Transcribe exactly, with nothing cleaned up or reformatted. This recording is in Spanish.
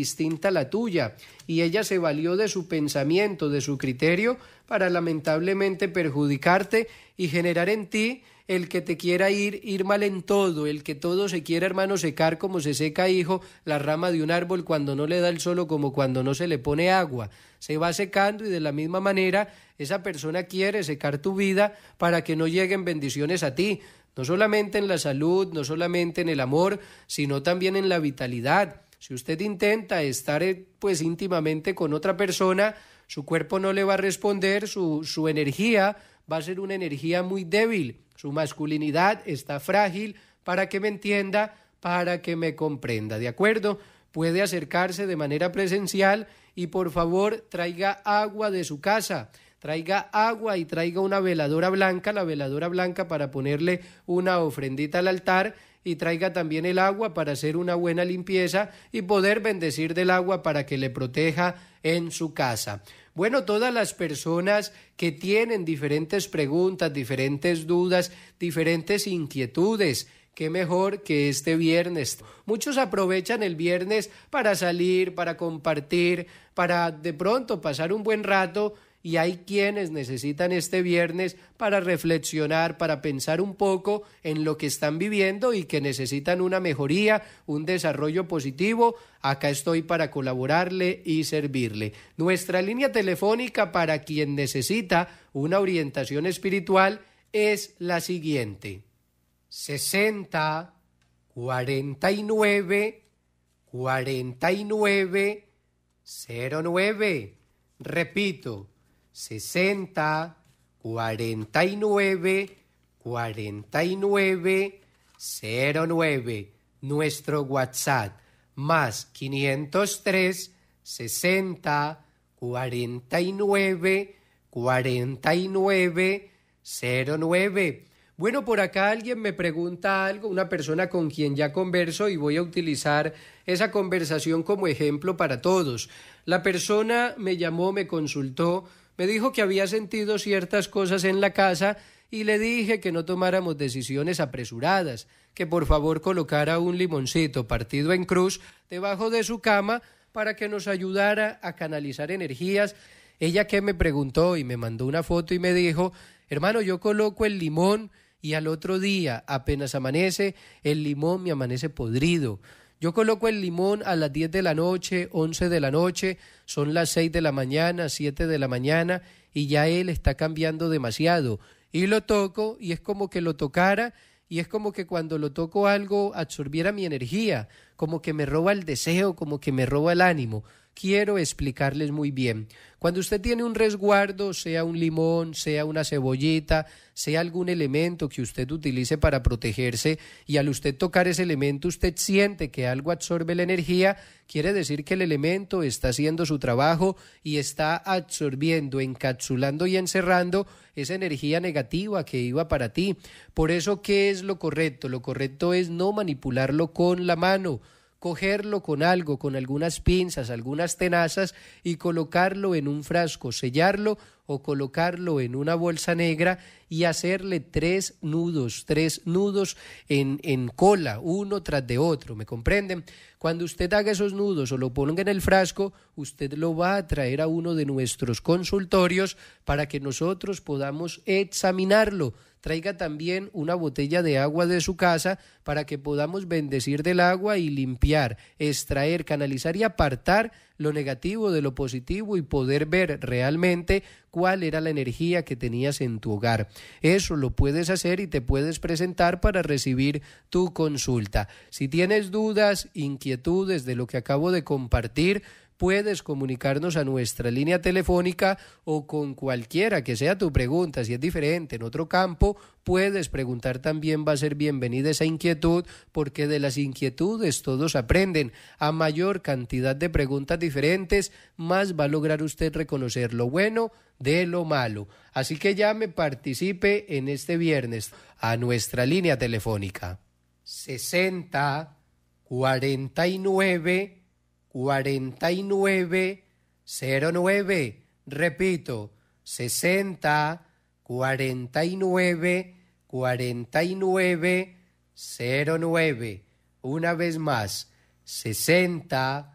distinta a la tuya y ella se valió de su pensamiento, de su criterio para lamentablemente perjudicarte y generar en ti el que te quiera ir, ir mal en todo, el que todo se quiera, hermano, secar como se seca, hijo, la rama de un árbol cuando no le da el sol o como cuando no se le pone agua. Se va secando y de la misma manera esa persona quiere secar tu vida para que no lleguen bendiciones a ti, no solamente en la salud, no solamente en el amor, sino también en la vitalidad. Si usted intenta estar pues íntimamente con otra persona, su cuerpo no le va a responder, su, su energía va a ser una energía muy débil, su masculinidad está frágil, para que me entienda, para que me comprenda, ¿de acuerdo? Puede acercarse de manera presencial y por favor traiga agua de su casa, traiga agua y traiga una veladora blanca, la veladora blanca para ponerle una ofrendita al altar, y traiga también el agua para hacer una buena limpieza y poder bendecir del agua para que le proteja en su casa. Bueno, todas las personas que tienen diferentes preguntas, diferentes dudas, diferentes inquietudes, qué mejor que este viernes. Muchos aprovechan el viernes para salir, para compartir, para de pronto pasar un buen rato, y hay quienes necesitan este viernes para reflexionar, para pensar un poco en lo que están viviendo y que necesitan una mejoría, un desarrollo positivo. Acá estoy para colaborarle y servirle. Nuestra línea telefónica para quien necesita una orientación espiritual es la siguiente: sesenta, cuarenta y nueve, cuarenta y nueve, cero nueve. Repito, sesenta, cuarenta y nueve, cuarenta y nueve, cero nueve. Nuestro WhatsApp, más quinientos tres, sesenta, cuarenta y nueve, cuarenta y nueve, cero nueve. Bueno, por acá alguien me pregunta algo, una persona con quien ya converso, y voy a utilizar esa conversación como ejemplo para todos. La persona me llamó, me consultó, me dijo que había sentido ciertas cosas en la casa y le dije que no tomáramos decisiones apresuradas, que por favor colocara un limoncito partido en cruz debajo de su cama para que nos ayudara a canalizar energías. Ella que me preguntó y me mandó una foto y me dijo: hermano, yo coloco el limón y al otro día, apenas amanece, el limón me amanece podrido. Yo coloco el limón a las diez de la noche, once de la noche, son las seis de la mañana, siete de la mañana, y ya él está cambiando demasiado. Y lo toco y es como que lo tocara, y es como que cuando lo toco algo absorbiera mi energía, como que me roba el deseo, como que me roba el ánimo. Quiero explicarles muy bien. Cuando usted tiene un resguardo, sea un limón, sea una cebollita, sea algún elemento que usted utilice para protegerse, y al usted tocar ese elemento usted siente que algo absorbe la energía, quiere decir que el elemento está haciendo su trabajo y está absorbiendo, encapsulando y encerrando esa energía negativa que iba para ti. Por eso, ¿qué es lo correcto? Lo correcto es no manipularlo con la mano, cogerlo con algo, con algunas pinzas, algunas tenazas, y colocarlo en un frasco, sellarlo o colocarlo en una bolsa negra y hacerle tres nudos, tres nudos en, en cola, uno tras de otro, ¿me comprenden? Cuando usted haga esos nudos o lo ponga en el frasco, usted lo va a traer a uno de nuestros consultorios para que nosotros podamos examinarlo. Traiga también una botella de agua de su casa para que podamos bendecir del agua y limpiar, extraer, canalizar y apartar lo negativo de lo positivo y poder ver realmente cuál era la energía que tenías en tu hogar. Eso lo puedes hacer y te puedes presentar para recibir tu consulta. Si tienes dudas, inquietudes de lo que acabo de compartir, puedes comunicarnos a nuestra línea telefónica o con cualquiera que sea tu pregunta. Si es diferente en otro campo, puedes preguntar también, va a ser bienvenida esa inquietud, porque de las inquietudes todos aprenden. A mayor cantidad de preguntas diferentes, más va a lograr usted reconocer lo bueno de lo malo. Así que llame, participe en este viernes a nuestra línea telefónica sesenta, cuarenta y nueve, cuarenta y nueve, cero nueve. Repito, sesenta, cuarenta y nueve, cuarenta y nueve, cero nueve. Una vez más, sesenta,